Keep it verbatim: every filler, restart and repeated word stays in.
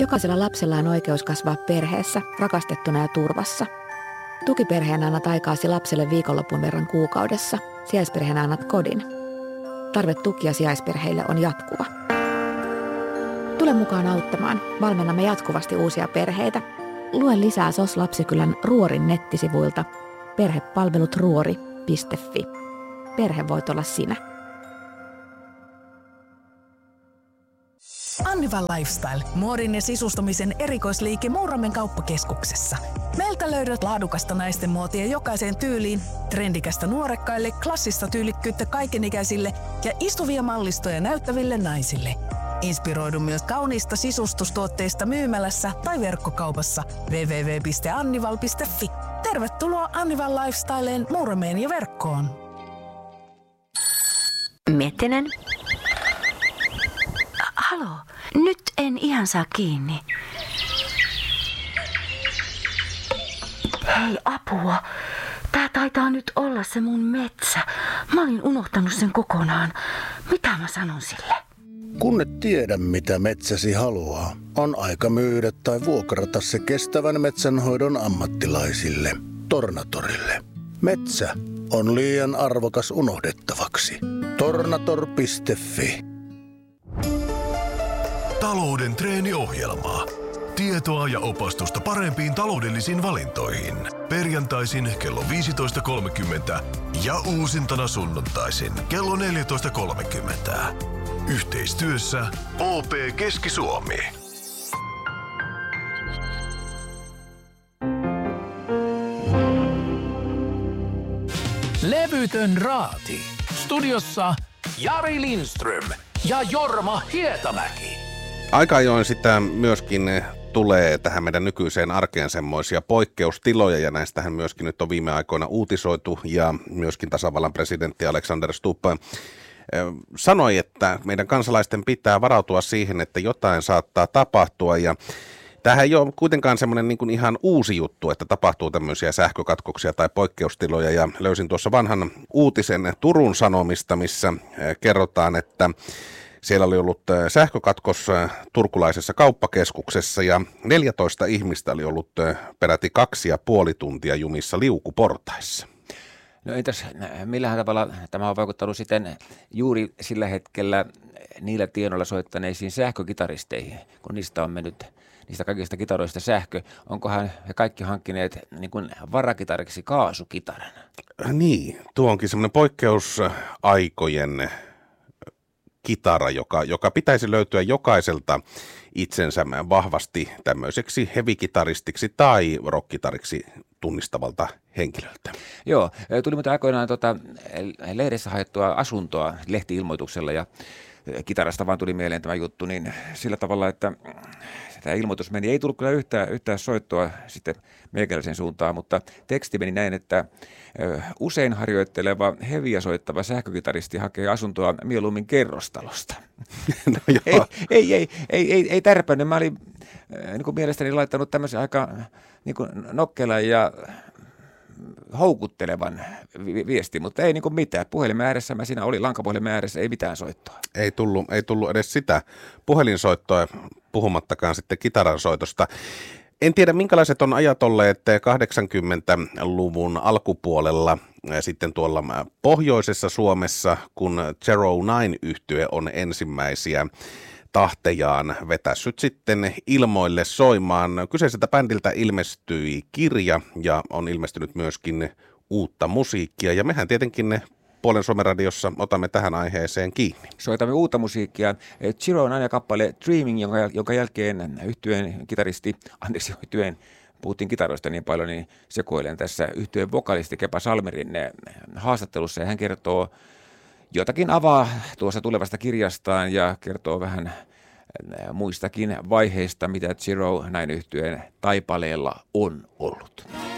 Jokaisella lapsella on oikeus kasvaa perheessä, rakastettuna ja turvassa. Tukiperheenä annat aikaasi lapselle viikonlopun verran kuukaudessa, sijaisperheenä annat kodin. Tarve tukia sijaisperheille on jatkuva. Tule mukaan auttamaan. Valmennamme jatkuvasti uusia perheitä. Lue lisää S O S Lapsikylän Ruorin nettisivuilta perhepalvelut ruori piste fi. Perhe voit olla sinä. Annival Lifestyle, muodin ja sisustamisen erikoisliike Muurammen kauppakeskuksessa. Meiltä löydät laadukasta naisten muotia jokaiseen tyyliin, trendikästä nuorekkaille, klassista tyylikkyyttä kaikenikäisille ja istuvia mallistoja näyttäville naisille. Inspiroidu myös kauniista sisustustuotteista myymälässä tai verkkokaupassa double-u double-u double-u piste annival piste fi. Tervetuloa Annival Lifestyleen Muurameen ja verkkoon. Miettinen. Halo, nyt en ihan saa kiinni. Hei, apua. Tää taitaa nyt olla se mun metsä. Mä olin unohtanut sen kokonaan. Mitä mä sanon sille? Kun et tiedä, mitä metsäsi haluaa, on aika myydä tai vuokrata se kestävän metsänhoidon ammattilaisille, Tornatorille. Metsä on liian arvokas unohdettavaksi. Tornator piste fi. Talouden treeniohjelma. Tietoa ja opastusta parempiin taloudellisiin valintoihin. Perjantaisin kello viisitoista kolmekymmentä ja uusintana sunnuntaisin kello neljätoista kolmekymmentä. Yhteistyössä O P Keski-Suomi. Levytön raati. Studiossa Jari Lindström ja Jorma Hietamäki. Aika ajoin sitä myöskin tulee tähän meidän nykyiseen arkeen semmoisia poikkeustiloja, ja näistähän myöskin nyt on viime aikoina uutisoitu, ja myöskin tasavallan presidentti Alexander Stubb sanoi, että meidän kansalaisten pitää varautua siihen, että jotain saattaa tapahtua, ja tämähän ei ole kuitenkaan semmoinen niin kuin ihan uusi juttu, että tapahtuu tämmöisiä sähkökatkoksia tai poikkeustiloja, ja löysin tuossa vanhan uutisen Turun Sanomista, missä kerrotaan, että siellä oli ollut sähkökatkos turkulaisessa kauppakeskuksessa ja neljätoista ihmistä oli ollut peräti kaksi ja puoli tuntia jumissa liukuportaissa. No entäs millähän tavalla tämä on vaikuttanut sitten juuri sillä hetkellä niillä tienoilla soittaneisiin sähkökitaristeihin, kun niistä on mennyt niistä kaikista kitaroista sähkö. Onkohan he kaikki hankkineet niin kuin varakitariksi kaasukitaran? Niin, tuo onkin semmoinen poikkeusaikojen kitara, joka, joka pitäisi löytyä jokaiselta itsensä vahvasti tämmöiseksi heavy-kitaristiksi tai rock-kitariksi tunnistavalta henkilöltä. Joo, tuli muuten aikoinaan tota, lehdessä haettua asuntoa lehti-ilmoituksella ja kitarasta vaan tuli mieleen tämä juttu, niin sillä tavalla, että tämä ilmoitus meni, ei tullut kyllä yhtään, yhtään soittoa sitten meikäläisen suuntaan, mutta teksti meni näin, että usein harjoitteleva heviä soittava sähkökitaristi hakee asuntoa mieluummin kerrostalosta. No ei, ei, ei, ei, ei, ei tärpännyt. Mä olin niin kuin mielestäni laittanut tämmöisen aika niin kuin nokkelan ja houkuttelevan vi- viesti, mutta ei niin kuin mitään. Puhelimen ääressä mä siinä olin, lankapuhelimen ääressä, ei mitään soittoa. Ei tullut, ei tullut edes sitä puhelinsoittoa, puhumattakaan sitten kitaransoitosta. En tiedä, minkälaiset on ajat olleet kahdeksankymmentäluvun alkupuolella sitten tuolla pohjoisessa Suomessa, kun Zero Nine-yhtye on ensimmäisiä tahtejaan vetässyt sitten ilmoille soimaan. Kyseiseltä bändiltä ilmestyi kirja ja on ilmestynyt myöskin uutta musiikkia, ja mehän tietenkin Puolen Suomen radiossa otamme tähän aiheeseen kiinni. Soitamme uutta musiikkia. Zero Nine kappale Dreaming, jonka, jonka jälkeen yhtyeen kitaristi, anteeksi yhtyeen, puhuttiin kitaroista niin paljon, niin sekoilen tässä yhtyeen vokalisti Kepa Salmerin haastattelussa, ja hän kertoo jotakin avaa tuossa tulevasta kirjastaan ja kertoo vähän muistakin vaiheista, mitä Zero Nine yhtyeen taipaleella on ollut.